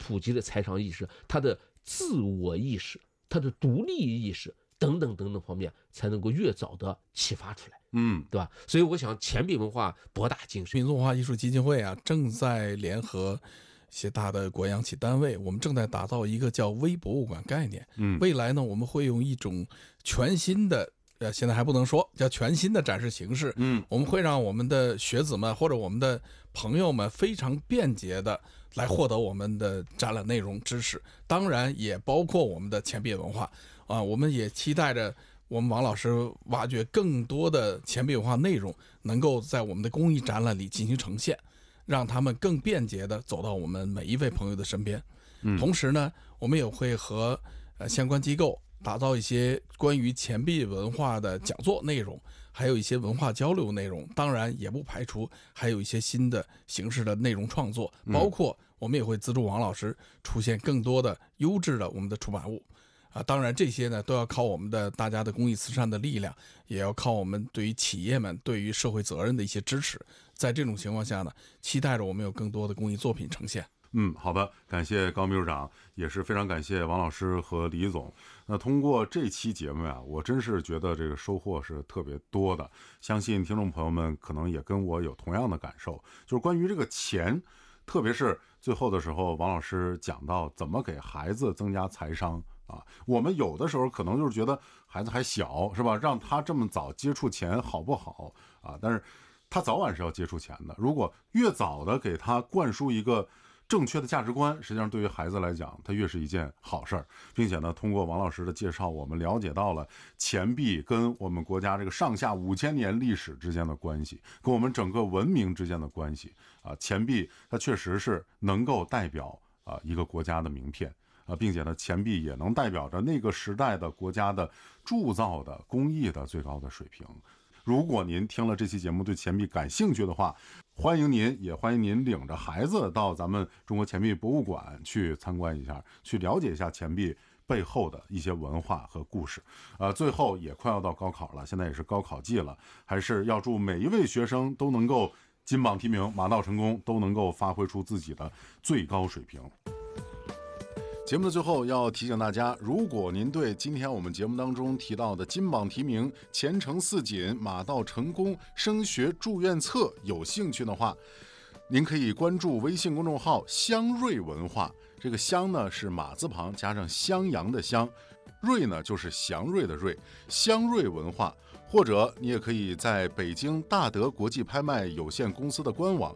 普及的财商意识，他的自我意识，他的独立意识等等等等方面，才能够越早的启发出来，对吧？所以我想钱币文化博大精深。 民族文化艺术基金会啊，正在联合一些大的国央企单位，我们正在打造一个叫微博物馆概念。未来呢，我们会用一种全新的现在还不能说叫全新的展示形式，我们会让我们的学子们或者我们的朋友们非常便捷的来获得我们的展览内容知识，当然也包括我们的钱币文化啊。我们也期待着我们王老师挖掘更多的钱币文化内容，能够在我们的公益展览里进行呈现，让他们更便捷的走到我们每一位朋友的身边。同时呢，我们也会和相关机构打造一些关于钱币文化的讲座内容，还有一些文化交流内容，当然也不排除还有一些新的形式的内容创作，包括我们也会资助王老师出现更多的优质的我们的出版物当然这些呢都要靠我们的大家的公益慈善的力量，也要靠我们对于企业们对于社会责任的一些支持。在这种情况下呢，期待着我们有更多的公益作品呈现。 好的，感谢高秘书长，也是非常感谢王老师和李总。那通过这期节目啊，我真是觉得这个收获是特别多的，相信听众朋友们可能也跟我有同样的感受，就是关于这个钱，特别是最后的时候，王老师讲到怎么给孩子增加财商啊。我们有的时候可能就是觉得孩子还小，是吧？让他这么早接触钱好不好啊？但是他早晚是要接触钱的。如果越早的给他灌输一个正确的价值观，实际上对于孩子来讲，它越是一件好事儿。并且呢，通过王老师的介绍，我们了解到了钱币跟我们国家这个上下5000年历史之间的关系，跟我们整个文明之间的关系啊。钱币它确实是能够代表一个国家的名片并且呢，钱币也能代表着那个时代的国家的铸造的工艺的最高的水平。如果您听了这期节目对钱币感兴趣的话，欢迎您领着孩子到咱们中国钱币博物馆去参观一下，去了解一下钱币背后的一些文化和故事。最后也快要到高考了，现在也是高考季了，还是要祝每一位学生都能够金榜题名，马到成功，都能够发挥出自己的最高水平。节目的最后要提醒大家，如果您对今天我们节目当中提到的金榜题名、前程似锦、马到成功、升学祝愿册有兴趣的话，您可以关注微信公众号香瑞文化。这个香呢是马字旁加上襄阳的襄，瑞呢就是祥瑞的瑞，香瑞文化。或者你也可以在北京大德国际拍卖有限公司的官网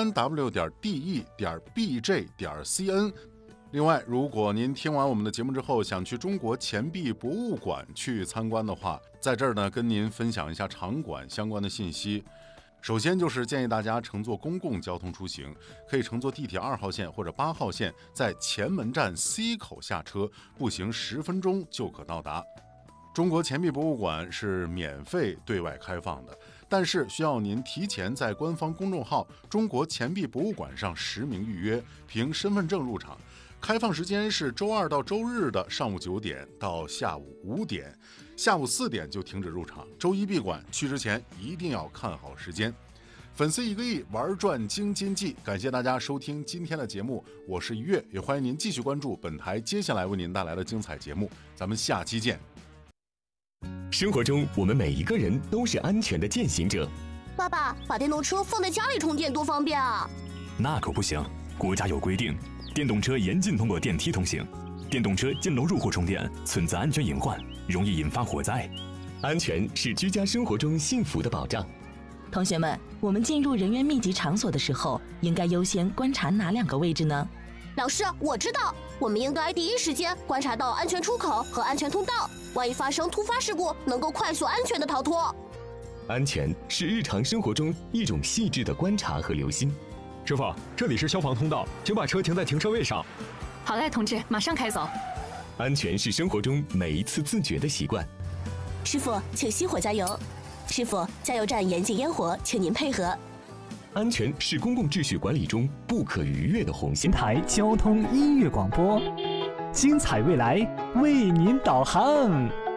3w.de.bj.cn。另外，如果您听完我们的节目之后想去中国钱币博物馆去参观的话，在这儿呢跟您分享一下场馆相关的信息。首先就是建议大家乘坐公共交通出行，可以乘坐地铁2号线或者8号线，在前门站 C 口下车，步行10分钟就可到达。中国钱币博物馆是免费对外开放的，但是需要您提前在官方公众号中国钱币博物馆上实名预约，凭身份证入场。开放时间是周2到周日的上午9点到下午5点，下午4点就停止入场。周一闭馆，去之前一定要看好时间。粉丝1个亿，玩转京津冀。感谢大家收听今天的节目，我是一月，也欢迎您继续关注本台接下来为您带来的精彩节目。咱们下期见。 生活中，我们每一个人都是安全的践行者。 爸爸，把电动车放在家里充电多方便啊！ 那可不行，国家有规定。电动车严禁通过电梯通行，电动车进楼入户充电存在安全隐患，容易引发火灾。安全是居家生活中幸福的保障。 同学们，我们进入人员密集场所的时候，应该优先观察哪2个位置呢？ 老师，我知道，我们应该第一时间观察到安全出口和安全通道，万一发生突发事故，能够快速安全的逃脱。 安全是日常生活中一种细致的观察和留心。 师傅，这里是消防通道，请把车停在停车位上。 好嘞，同志，马上开走。 安全是生活中每一次自觉的习惯。 师傅，请熄火加油。师傅，加油站严禁烟火，请您配合。 安全是公共秩序管理中不可逾越的红线。 台交通音乐广播，精彩未来为您导航。